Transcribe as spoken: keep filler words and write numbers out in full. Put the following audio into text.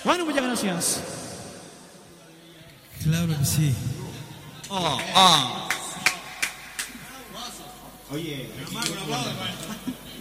Bueno, muchas gracias. Claro que sí. Oh, oh. Oye,